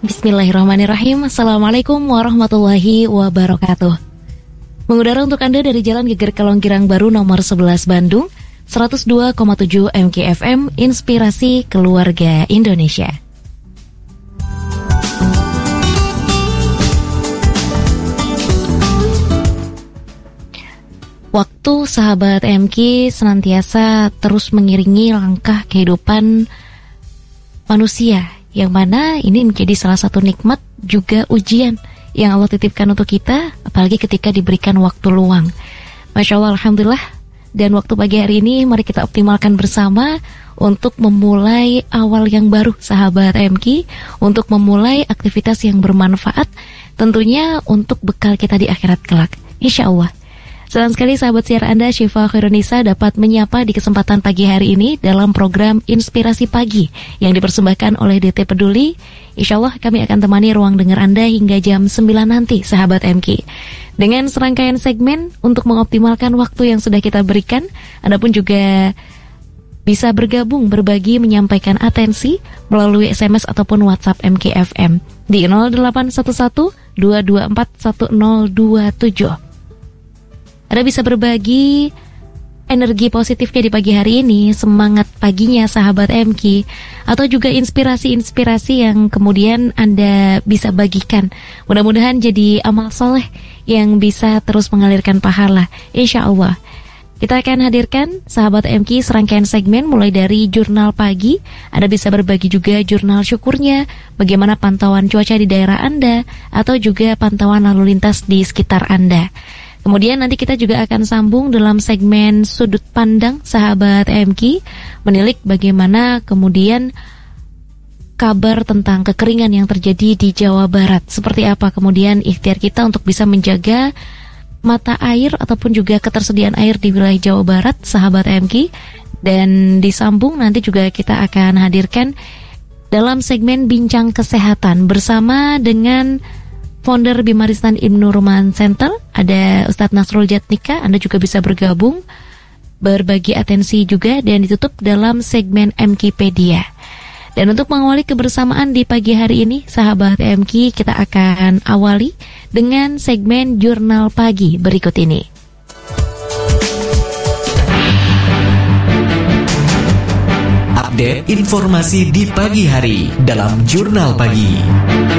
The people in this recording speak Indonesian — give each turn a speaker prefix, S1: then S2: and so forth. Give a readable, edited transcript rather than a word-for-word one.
S1: Bismillahirrahmanirrahim. Assalamualaikum warahmatullahi wabarakatuh. Mengudara untuk Anda dari Jalan Geger Kelong Girang Baru nomor 11 Bandung, 102,7 MKFM, Inspirasi Keluarga Indonesia. Waktu sahabat MK senantiasa terus mengiringi langkah kehidupan manusia, yang mana ini menjadi salah satu nikmat juga ujian yang Allah titipkan untuk kita, apalagi ketika diberikan waktu luang. Masya Allah, Alhamdulillah. Dan waktu pagi hari ini mari kita optimalkan bersama untuk memulai awal yang baru sahabat MK, untuk memulai aktivitas yang bermanfaat, tentunya untuk bekal kita di akhirat kelak, insya Allah. Senang sekali sahabat siar Anda, Syifa Khairunisa, dapat menyapa di kesempatan pagi hari ini dalam program Inspirasi Pagi yang dipersembahkan oleh DT Peduli. Insya Allah kami akan temani ruang dengar Anda hingga jam 9 nanti, sahabat MK. Dengan serangkaian segmen untuk mengoptimalkan waktu yang sudah kita berikan, Anda pun juga bisa bergabung, berbagi, menyampaikan atensi melalui SMS ataupun WhatsApp MKFM di 0811 224 1027. Anda bisa berbagi energi positifnya di pagi hari ini, semangat paginya sahabat MK, atau juga inspirasi-inspirasi yang kemudian Anda bisa bagikan. Mudah-mudahan jadi amal soleh yang bisa terus mengalirkan pahala, insya Allah. Kita akan hadirkan sahabat MK serangkaian segmen mulai dari jurnal pagi. Anda bisa berbagi juga jurnal syukurnya, bagaimana pantauan cuaca di daerah Anda, atau juga pantauan lalu lintas di sekitar Anda. Kemudian nanti kita juga akan sambung dalam segmen sudut pandang sahabat MK, menilik bagaimana kemudian kabar tentang kekeringan yang terjadi di Jawa Barat. Seperti apa kemudian ikhtiar kita untuk bisa menjaga mata air ataupun juga ketersediaan air di wilayah Jawa Barat, sahabat MK. Dan disambung nanti juga kita akan hadirkan dalam segmen Bincang Kesehatan bersama dengan founder Bimaristan Ibnu Ruman Center, ada Ustadz Nasrul Jatnika. Anda juga bisa bergabung, berbagi atensi juga, dan ditutup dalam segmen MKpedia. Dan untuk mengawali kebersamaan di pagi hari ini, sahabat MK, kita akan awali dengan segmen Jurnal Pagi berikut ini.
S2: Update informasi di pagi hari dalam Jurnal Pagi.